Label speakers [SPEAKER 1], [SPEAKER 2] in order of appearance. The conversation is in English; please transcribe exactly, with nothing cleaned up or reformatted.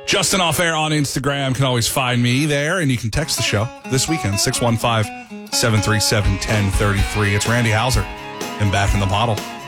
[SPEAKER 1] Justin Off Air on Instagram. Can always find me there, and you can text the show this weekend, six one five, seven three seven, one zero three three. It's Randy Hauser and Back in the Bottle.